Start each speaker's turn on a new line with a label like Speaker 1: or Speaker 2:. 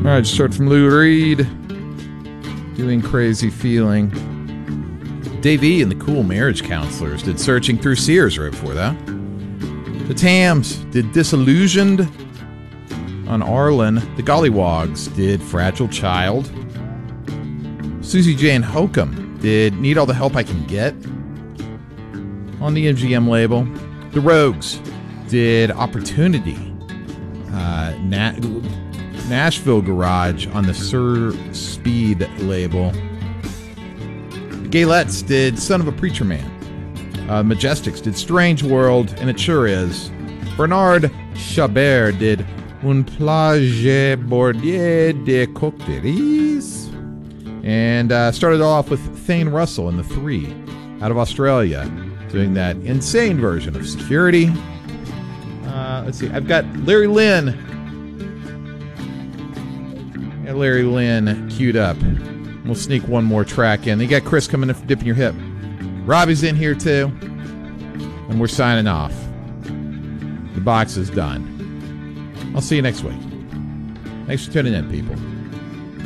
Speaker 1: All right, just heard from Lou Reed. Doing Crazy Feeling. Dave E. and the Cool Marriage Counselors did Searching Through Sears right before that. The Tams did Disillusioned on Arlen. The Gollywogs did Fragile Child. Susie Jane Hokum did Need All the Help I Can Get on the MGM label. The Rogues did Opportunity. Nashville Garage on the Sir Speed label. The Gaylettes did Son of a Preacher Man. Majestics did Strange World, and it sure is. Bernard Chabert did Un plage bordier de cocktails. And started off with Thane Russell and the Three out of Australia doing that insane version of Security. Let's see, I've got Larry Lynn. Yeah, Larry Lynn queued up. We'll sneak one more track in. You got Chris coming in for Dipping Your Hip. Robbie's in here too. And we're signing off. The box is done. I'll see you next week. Thanks for tuning in, people.